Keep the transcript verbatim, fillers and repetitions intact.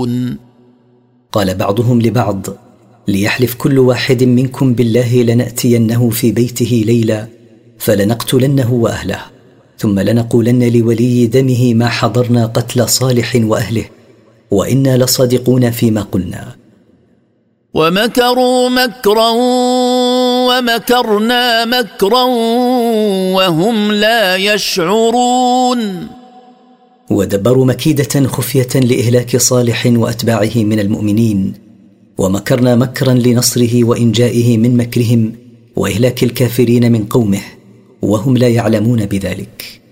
يشعرون. قال بعضهم لبعض: ليحلف كل واحد منكم بالله لنأتينه في بيته ليلا فلنقتلنه وأهله، ثم لنقولن لولي دمه ما حضرنا قتل صالح وأهله وإنا لصادقون فيما قلنا. ومكروا مكرا ومكرنا مكرا وهم لا يشعرون. ودبروا مكيدة خفية لإهلاك صالح وأتباعه من المؤمنين، ومكرنا مكرا لنصره وإنجائه من مكرهم وإهلاك الكافرين من قومه وهم لا يعلمون بذلك.